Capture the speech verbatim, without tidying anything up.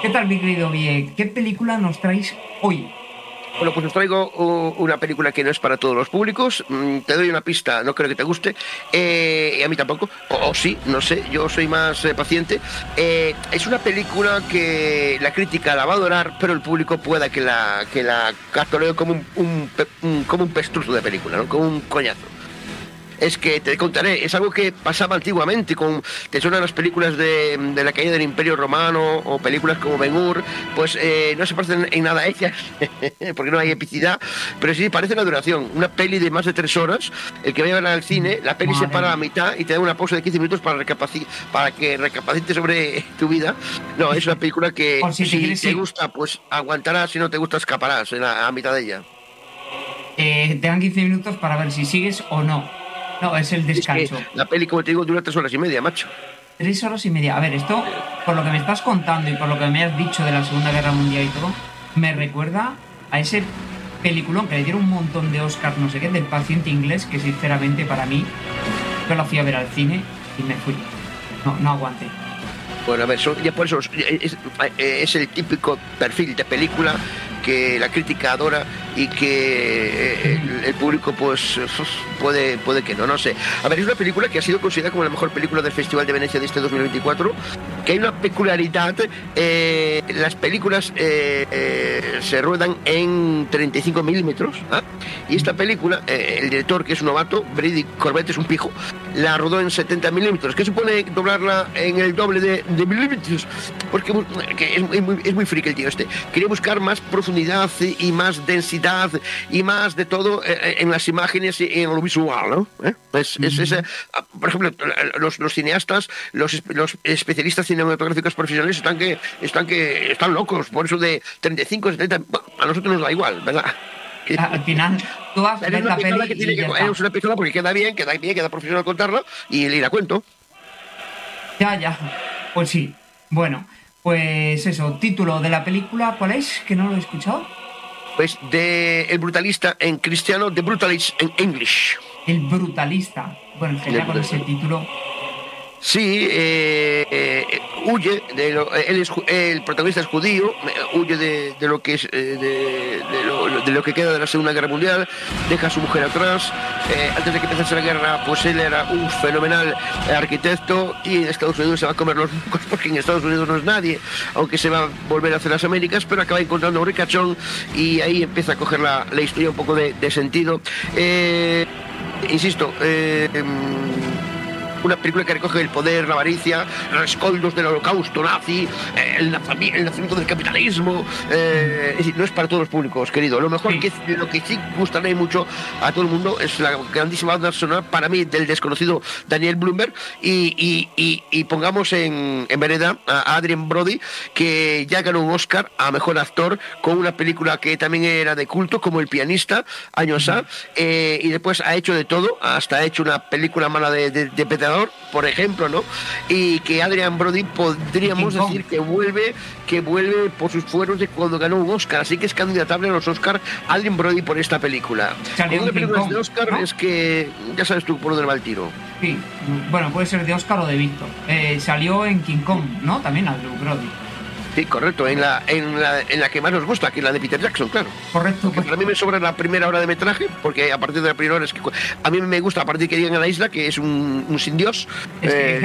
¿Qué tal, mi querido Vie? ¿Qué película nos traéis hoy? Bueno, pues os traigo uh, una película que no es para todos los públicos. Mm, te doy una pista, no creo que te guste. Eh, y a mí tampoco. O, o sí, no sé, yo soy más eh, paciente. Eh, es una película que la crítica la va a adorar, pero el público pueda que la, que la catalogue como un, un pe- un- como un pestruzo de película, ¿no? Como un coñazo. Es que te contaré, es algo que pasaba antiguamente, con, te suenan las películas de, de la caída del Imperio Romano o películas como Ben-Hur, pues eh, no se parecen en nada a ellas, porque no hay epicidad, pero sí parecen la duración. Una peli de más de tres horas, el que vaya a verla al cine, la peli se Madre para a la mía. mitad y te da una pausa de quince minutos para, recapaci- para que recapacites sobre tu vida. No, es una película que Por si te si quieres, te sí. gusta, pues aguantarás, si no te gusta, escaparás en la, a mitad de ella. Eh, te dan quince minutos para ver si sigues o no. No, es el Es que descanso. la peli, como te digo, dura tres horas y media, macho. Tres horas y media. A ver, esto, por lo que me estás contando y por lo que me has dicho de la Segunda Guerra Mundial y todo, me recuerda a ese peliculón que le dieron un montón de Oscars, no sé qué, del paciente inglés, que sinceramente para mí, yo la fui a ver al cine y me fui. No, no aguanté. Bueno, a ver, son- ya por eso es, es el típico perfil de película que la crítica adora y que eh, el, el público pues uf, puede, puede que no, no sé. A ver, es una película que ha sido considerada como la mejor película del Festival de Venecia de este dos mil veinticuatro, que hay una peculiaridad, eh, las películas eh, eh, se ruedan en treinta y cinco milímetros, ¿ah? Y esta película, eh, el director, que es un novato, Brady Corbett, es un pijo, la rodó en setenta milímetros, que supone doblarla en el doble de, de milímetros, porque que es, es muy, es muy friki el tío este. Quería buscar más profundidad y más densidad y más de todo eh, en las imágenes y en lo visual, ¿no? ¿Eh? Es, es ese, ah, por ejemplo, los, los cineastas, los, los especialistas cinematográficos profesionales están que están que están locos por eso de treinta y cinco, setenta. Bueno, a nosotros nos da igual, ¿verdad? A- Al final, tú vas a Pero es ver una la película peli que tiene y que ya está. es una película porque queda bien, queda bien, queda profesional contarla y, y la cuento. Ya, ya. Pues sí. Bueno, pues eso, título de la película, ¿cuál es? Que no lo he escuchado. Pues de El Brutalista en cristiano, The Brutalist en English. El brutalista. Bueno, en El general con Brutalista. ese título. Sí, eh, eh, huye de lo, él es, ju- el protagonista es judío, eh, huye de, de lo que es eh, de, de lo, de lo que queda de la Segunda Guerra Mundial, deja a su mujer atrás. Eh, antes de que empezase la guerra, pues él era un fenomenal arquitecto y en Estados Unidos se va a comer los mocos porque en Estados Unidos no es nadie, aunque se va a volver a hacer las Américas, pero acaba encontrando un ricachón y ahí empieza a coger la, la historia un poco de, de sentido. Eh, insisto, eh, una película que recoge el poder, la avaricia, los rescoldos del holocausto nazi, eh, el, nazami- el nacimiento del capitalismo. Eh, es decir, no es para todos los públicos, querido. Lo mejor Sí. que lo que sí gustaría mucho a todo el mundo es la grandísima banda sonora para mí del desconocido Daniel Blumberg y, y, y, y pongamos en, en vereda a Adrien Brody, que ya ganó un Oscar a mejor actor con una película que también era de culto como El pianista, años A, eh, y después ha hecho de todo, hasta ha hecho una película mala de, de, de Pedrador, por ejemplo, ¿no? Y que Adrian Brody Y King podríamos Kong, decir que vuelve, que vuelve por sus fueros de cuando ganó un Oscar, así que es candidatable a los Oscar Adrian Brody por esta película. salió Cuando en una King película es Kong, de Oscar ¿no? es que ya sabes tú por dónde va el tiro. Sí. Bueno, puede ser de Oscar o de Víctor. Eh, salió en King Kong, ¿no? También Andrew Brody. Sí, correcto, en la, en la, en la que más nos gusta, que es la de Peter Jackson, claro. Correcto, Que pues. para mí me sobra la primera hora de metraje, porque a partir de la primera hora es que a mí me gusta a partir que llegan a la isla, que es un, un sin Dios. Es que eh,